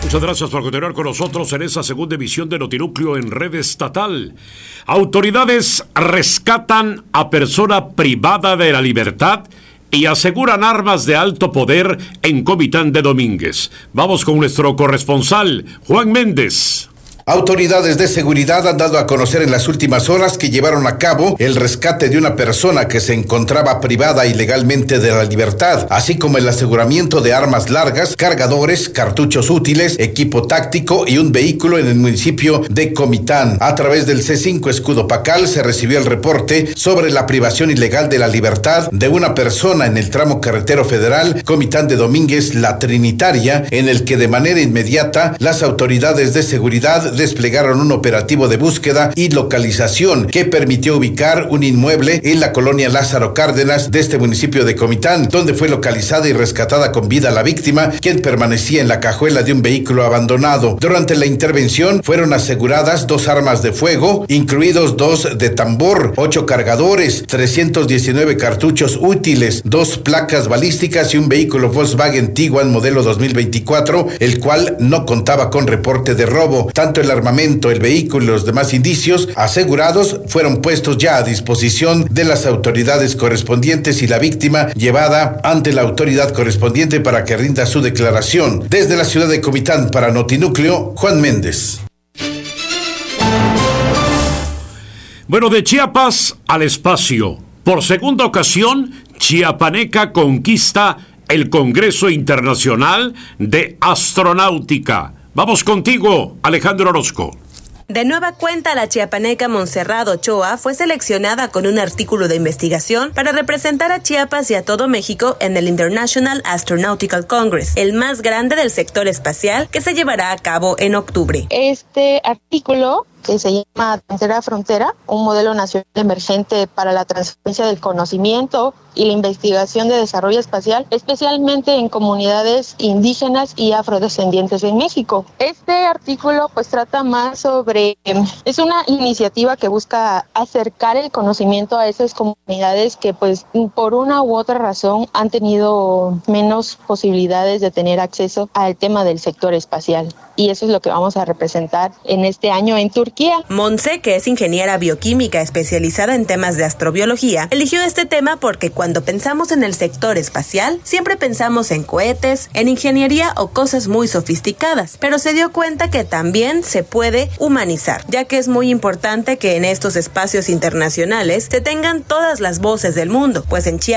Muchas gracias por continuar con nosotros en esa segunda emisión de Notinúcleo en red estatal. Autoridades rescatan a persona privada de la libertad y aseguran armas de alto poder en Comitán de Domínguez. Vamos con nuestro corresponsal, Juan Méndez. Autoridades de seguridad han dado a conocer en las últimas horas que llevaron a cabo el rescate de una persona que se encontraba privada ilegalmente de la libertad, así como el aseguramiento de armas largas, cargadores, cartuchos útiles, equipo táctico y un vehículo en el municipio de Comitán. A través del C5 Escudo Pacal se recibió el reporte sobre la privación ilegal de la libertad de una persona en el tramo carretero federal Comitán de Domínguez, La Trinitaria, en el que de manera inmediata las autoridades de seguridad desplegaron un operativo de búsqueda y localización que permitió ubicar un inmueble en la colonia Lázaro Cárdenas de este municipio de Comitán, donde fue localizada y rescatada con vida la víctima, quien permanecía en la cajuela de un vehículo abandonado. Durante la intervención fueron aseguradas 2 armas de fuego, incluidos 2 de tambor, 8 cargadores, 319 cartuchos útiles, 2 placas balísticas y un vehículo Volkswagen Tiguan modelo 2024, el cual no contaba con reporte de robo. Tanto el armamento, el vehículo y los demás indicios asegurados fueron puestos ya a disposición de las autoridades correspondientes y la víctima llevada ante la autoridad correspondiente para que rinda su declaración. Desde la ciudad de Comitán para Notinúcleo, Juan Méndez. Bueno, de Chiapas al espacio. Por segunda ocasión, Chiapaneca conquista el Congreso Internacional de Astronáutica. Vamos contigo, Alejandro Orozco. De nueva cuenta, la chiapaneca Montserrat Ochoa fue seleccionada con un artículo de investigación para representar a Chiapas y a todo México en el International Astronautical Congress, el más grande del sector espacial, que se llevará a cabo en octubre. Este artículo, que se llama Tercera Frontera, un modelo nacional emergente para la transferencia del conocimiento y la investigación de desarrollo espacial, especialmente en comunidades indígenas y afrodescendientes en México. Este artículo pues trata más sobre, es una iniciativa que busca acercar el conocimiento a esas comunidades que pues por una u otra razón han tenido menos posibilidades de tener acceso al tema del sector espacial. Y eso es lo que vamos a representar en este año en Turquía. Monse, que es ingeniera bioquímica especializada en temas de astrobiología, eligió este tema porque cuando pensamos en el sector espacial, siempre pensamos en cohetes, en ingeniería o cosas muy sofisticadas, pero se dio cuenta que también se puede humanizar, ya que es muy importante que en estos espacios internacionales se tengan todas las voces del mundo, pues en Chiapas